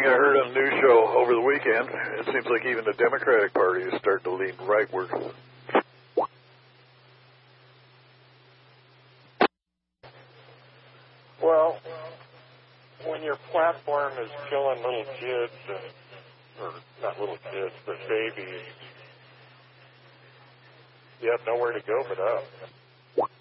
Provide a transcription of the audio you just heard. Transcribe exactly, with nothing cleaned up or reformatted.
I heard on the news show over the weekend, it seems like even the Democratic Party is starting to lean rightward. Well, when your platform is killing little kids, and, or not little kids, but babies, you have nowhere to go but up.